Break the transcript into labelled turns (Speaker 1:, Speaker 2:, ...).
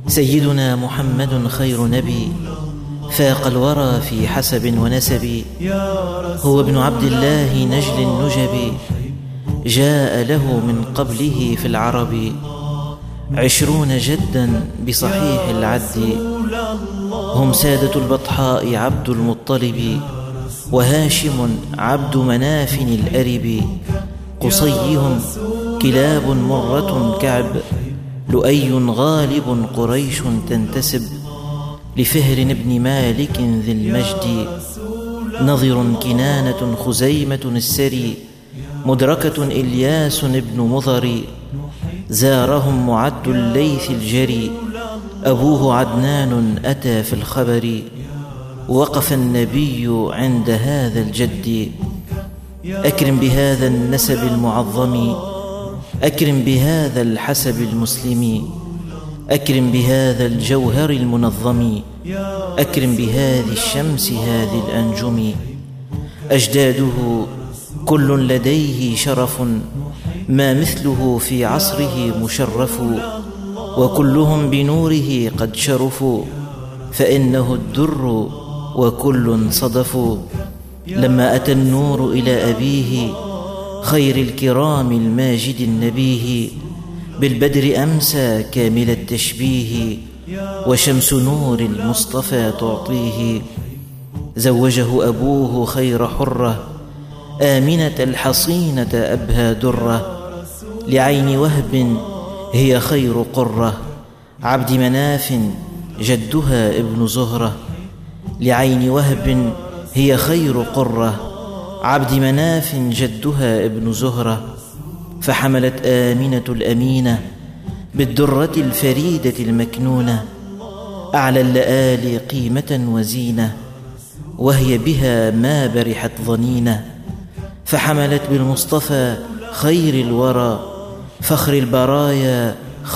Speaker 1: سيدنا محمد خير نبي فاق الورى في حسب ونسب، هو ابن عبد الله نجل النجب، جاء له من قبله في العرب 20 جدا بصحيح العد، هم سادة البطحاء عبد المطلب، وهاشم عبد مناف الأرب، قصيهم كلاب مرة كعب، لؤي غالب قريش تنتسب، لفهر بن مالك ذي المجد، نظر كنانة خزيمة السري، مدركة إلياس بن مضر، زارهم معد الليث الجري، أبوه عدنان أتى في الخبر، وقف النبي عند هذا الجد، أكرم بهذا النسب المعظم، أكرم بهذا الحسب المسلم، أكرم بهذا الجوهر المنظم، أكرم بهذه الشمس هذه الأنجم، أجداده كل لديه شرف، ما مثله في عصره مشرف، وكلهم بنوره قد شرفوا، فإنه الدر وكل صدفوا، لما أتى النور إلى أبيه خير الكرام الماجد النبيه، بالبدر أمسى كامل التشبيه، وشمس نور المصطفى تعطيه، زوجه أبوه خير حرة، آمنة الحصينة أبهى درة، لعين وهب هي خير قرة، عبد مناف جدها ابن زهرة، لعين وهب هي خير قرة، عبد مناف جدها ابن زهرة، فحملت آمنة الأمينة بالدرة الفريدة المكنونة، أعلى اللآلي قيمة وزينة، وهي بها ما برحت ظنينة، فحملت بالمصطفى خير الورى فخر البرايا